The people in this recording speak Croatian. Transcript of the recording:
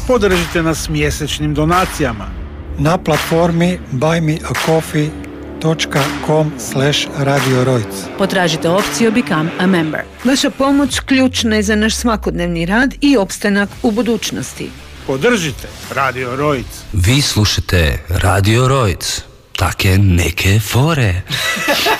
Podržite nas mjesečnim donacijama na platformi buymeacoffee.com/Radio Rojc. Potražite opciju Become a Member. Vaša pomoć ključna je za naš svakodnevni rad i opstanak u budućnosti. Podržite Radio Rojc. Vi slušate Radio Rojc. Take neke fore.